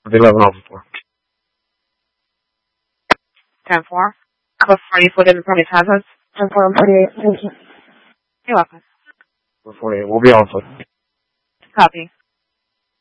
11 Alpha 4. 10-4. Alpha 40 for the Pony Hazards. 10-4, 48. Thank you. You're welcome. 48. We'll be on foot. Copy.